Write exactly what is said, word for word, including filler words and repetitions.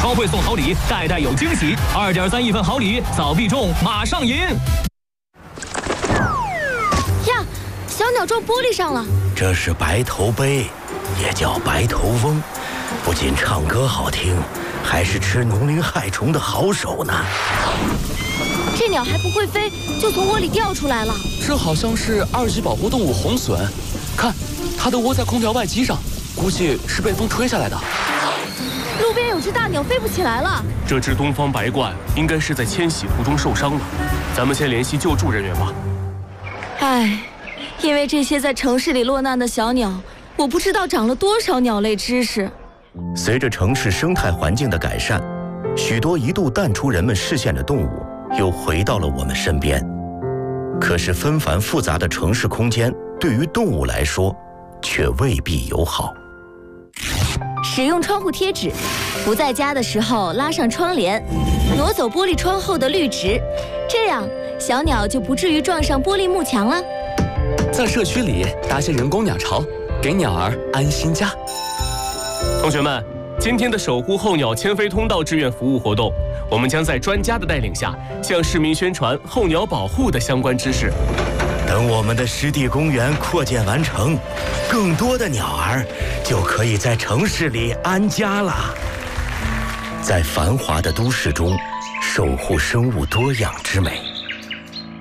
超会送好礼，代代有惊喜。二点三亿份好礼，早必中，马上赢！ 呀，小鸟撞玻璃上了。 这是白头鹎，也叫白头翁，不仅唱歌好听，还是吃农灵害虫的好手呢。 这鸟还不会飞，就从窝里掉出来了。 这好像是二级保护动物红隼，看，它的窝在空调外机上，估计是被风吹下来的。 路边有只大鸟飞不起来了。 这只东方白鹳应该是在迁徙途中受伤了，咱们先联系救助人员吧。 唉，因为这些在城市里落难的小鸟，我不知道长了多少鸟类知识。 随着城市生态环境的改善，许多一度淡出人们视线的动物又回到了我们身边。可是纷繁复杂的城市空间对于动物来说却未必友好。 使用窗户贴纸，不在家的时候拉上窗帘，挪走玻璃窗后的绿植，这样小鸟就不至于撞上玻璃幕墙了。 在社区里搭些人工鸟巢，给鸟儿安心家。 同学们，今天的守护候鸟迁飞通道志愿服务活动，我们将在专家的带领下，向市民宣传候鸟保护的相关知识。 等我们的湿地公园扩建完成，更多的鸟儿就可以在城市里安家了。在繁华的都市中，守护生物多样之美。